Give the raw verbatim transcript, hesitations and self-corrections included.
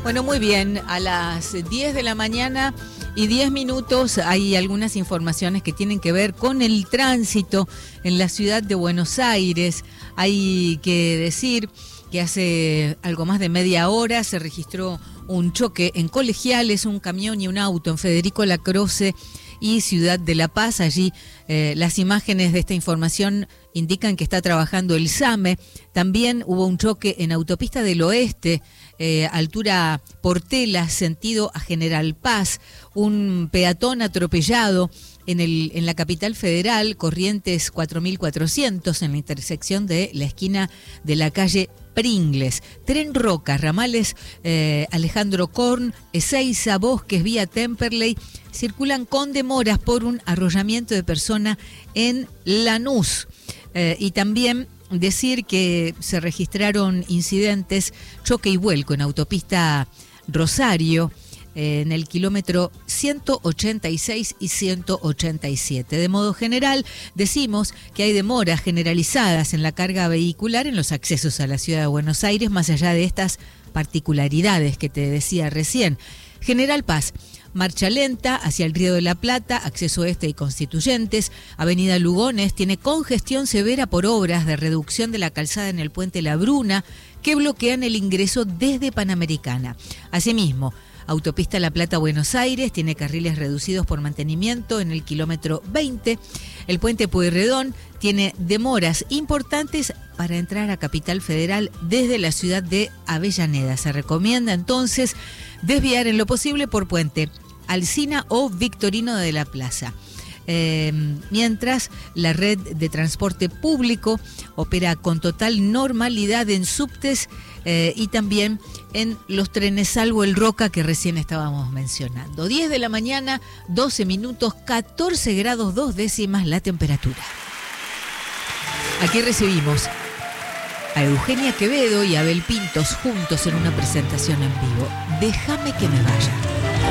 Bueno, muy bien, a las diez de la mañana y diez minutos hay algunas informaciones que tienen que ver con el tránsito en la ciudad de Buenos Aires. Hay que decir que hace algo más de media hora se registró un choque en Colegiales, un camión y un auto en Federico Lacroze y Ciudad de La Paz. Allí eh, las imágenes de esta información indican que está trabajando el SAME. También hubo un choque en Autopista del Oeste, eh, altura Portela, sentido a General Paz. Un peatón atropellado en, el, en la capital federal, Corrientes cuatro mil cuatrocientos, en la intersección de la esquina de la calle Pringles. Tren Roca, ramales eh, Alejandro Korn, Ezeiza, Bosques, vía Temperley, circulan con demoras por un arrollamiento de persona en Lanús. Eh, y también decir que se registraron incidentes, choque y vuelco en autopista Rosario, eh, en el kilómetro ciento ochenta y seis y ciento ochenta y siete. De modo general, decimos que hay demoras generalizadas en la carga vehicular en los accesos a la ciudad de Buenos Aires, más allá de estas particularidades que te decía recién. General Paz, marcha lenta hacia el Río de la Plata, acceso este y Constituyentes. Avenida Lugones tiene congestión severa por obras de reducción de la calzada en el puente La Bruna, que bloquean el ingreso desde Panamericana. Asimismo, Autopista La Plata-Buenos Aires tiene carriles reducidos por mantenimiento en el kilómetro veinte. El puente Pueyrredón tiene demoras importantes para entrar a Capital Federal desde la ciudad de Avellaneda. Se recomienda entonces desviar en lo posible por puente Alsina o Victorino de la Plaza. Eh, mientras la red de transporte público opera con total normalidad en subtes eh, y también en los trenes, salvo el Roca que recién estábamos mencionando. diez de la mañana, doce minutos, catorce grados dos décimas la temperatura. Aquí recibimos a Eugenia Quevedo y Abel Pintos juntos en una presentación en vivo. Déjame que me vaya.